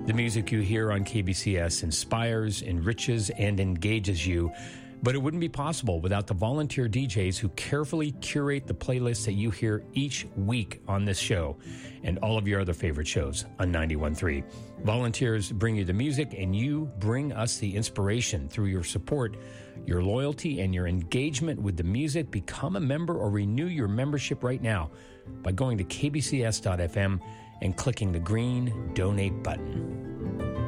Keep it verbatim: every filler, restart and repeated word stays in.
The music you hear on K B C S inspires, enriches, and engages you, but it wouldn't be possible without the volunteer D Js who carefully curate the playlists that you hear each week on this show and all of your other favorite shows on ninety-one point three. Volunteers bring you the music, and you bring us the inspiration through your support, your loyalty, and your engagement with the music. Become a member or renew your membership right now by going to k b c s dot f m and clicking the green donate button.